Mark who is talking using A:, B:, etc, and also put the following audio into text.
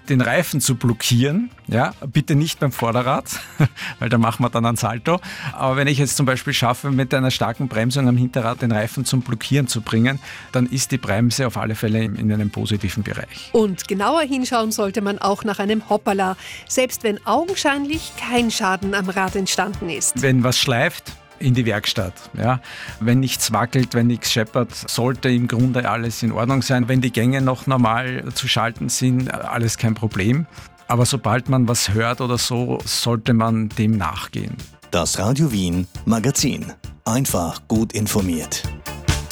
A: den Reifen zu blockieren. Ja, bitte nicht beim Vorderrad, weil da machen wir dann ein Salto. Aber wenn ich jetzt zum Beispiel schaffe, mit einer starken Bremsung am Hinterrad den Reifen zum Blockieren zu bringen, dann ist die Bremse auf alle Fälle in einem positiven Bereich.
B: Und genauer hinschauen sollte man auch nach einem Hoppala, selbst wenn augenscheinlich kein Schaden am Rad entstanden ist.
A: Wenn was schleift, in die Werkstatt. Ja. Wenn nichts wackelt, wenn nichts scheppert, sollte im Grunde alles in Ordnung sein. Wenn die Gänge noch normal zu schalten sind, alles kein Problem. Aber sobald man was hört oder so, sollte man dem nachgehen.
C: Das Radio Wien Magazin. Einfach gut informiert.